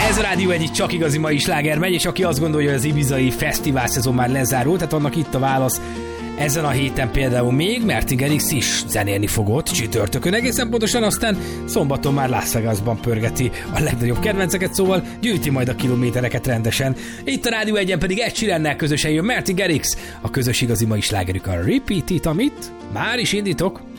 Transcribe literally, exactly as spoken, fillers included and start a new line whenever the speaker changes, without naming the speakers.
Ez a Rádió egy csak igazi mai sláger megy, és aki azt gondolja, hogy az ibizai fesztivál szezon már lezárult, tehát annak itt a válasz. Ezen a héten például még Martin Garrix is zenélni fogott csütörtökön egészen pontosan, aztán szombaton már Las Vegasban pörgeti a legnagyobb kedvenceket, szóval gyűjti majd a kilométereket rendesen. Itt a Rádió egyen pedig Ed Sheerannel közösen jön Martin Garrix, a közös igazi mai slágerük a Repeat It, amit már is indítok.